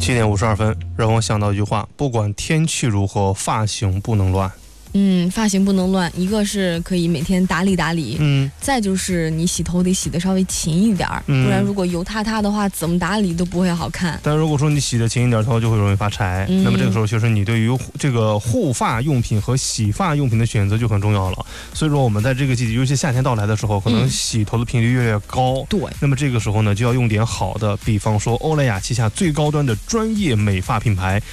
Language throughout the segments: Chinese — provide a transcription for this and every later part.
7点52分，让我想到一句话：不管天气如何，发型不能乱。 发型不能乱，一个是可以每天打理打理，再就是你洗头得洗得稍微勤一点，不然如果油塌塌的话，怎么打理都不会好看。 但如果说你洗得勤一点，头就会容易发柴。那么这个时候，其实你对于这个护发用品和洗发用品的选择就很重要了。所以说，我们在这个季节，尤其夏天到来的时候，可能洗头的频率越来越高。 对。 那么这个时候呢，就要用点好的，比方说欧莱雅旗下最高端的专业美发品牌，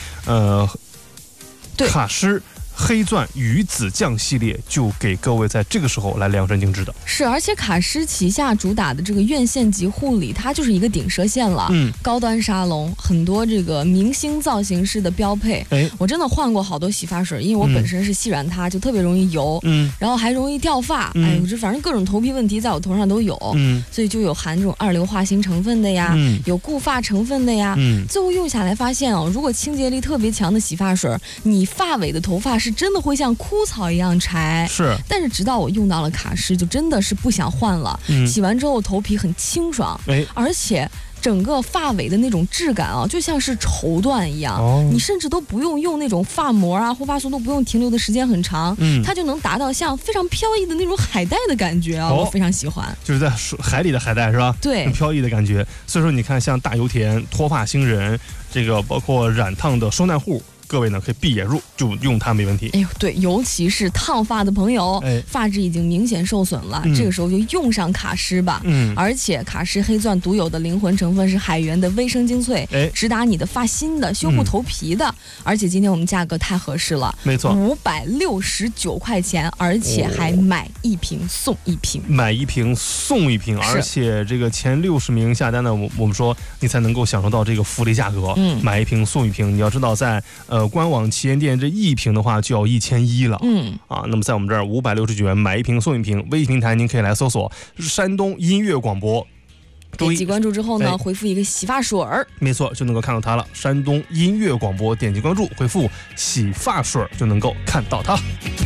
卡诗黑钻鱼子酱系列就给各位在这个时候来量身定制的。 是，而且卡诗旗下主打的这个院线级护理，它就是一个顶奢线了。高端沙龙，很多这个明星造型师的标配。我真的换过好多洗发水，因为我本身是细软塌，就特别容易油，然后还容易掉发。我这反正各种头皮问题在我头上都有，所以就有含这种二硫化锌成分的呀，有固发成分的呀。最后用下来发现如果清洁力特别强的洗发水，你发尾的头发是真的会像枯草一样柴。 是， 但是直到我用到了卡诗，就真的是不想换了。洗完之后头皮很清爽，而且整个发尾的那种质感就像是绸缎一样。你甚至都不用那种发膜啊、护发素都不用停留的时间很长，它就能达到像非常飘逸的那种海带的感觉我非常喜欢。 就是在海里的海带是吧？ 对， 很飘逸的感觉。所以说你看，像大油田、脱发星人，这个包括染烫的收纳户，各位呢可以闭眼入，就用它没问题。 对，尤其是烫发的朋友，发质已经明显受损了，这个时候就用上卡诗吧。而且卡诗黑钻独有的灵魂成分是海源的微生精粹，直达你的发心的，修护头皮的。而且今天我们价格太合适了， 没错 ，569块钱，而且还买一瓶送一瓶， 买一瓶送一瓶，而且这个前60名下单呢，我们说你才能够享受到这个福利价格。买一瓶送一瓶，你要知道在官网旗舰店这一瓶的话就要1100了。那么在我们这儿569元买一瓶送一瓶，微信平台您可以来搜索山东音乐广播， 点击关注之后呢，回复一个洗发水没错，就能够看到它了。山东音乐广播，点击关注，回复洗发水就能够看到它。